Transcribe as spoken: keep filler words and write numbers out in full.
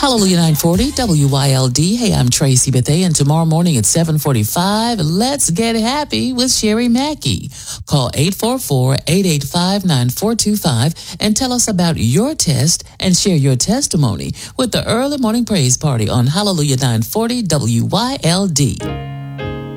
Hallelujah nine forty W Y L D. Hey, I'm Tracy Bethea, and tomorrow morning at seven forty-five, let's get happy with Sherry Mackey. Call eight four four, eight eight five, nine four two five and tell us about your test and share your testimony with the Early Morning Praise Party on Hallelujah nine forty W Y L D.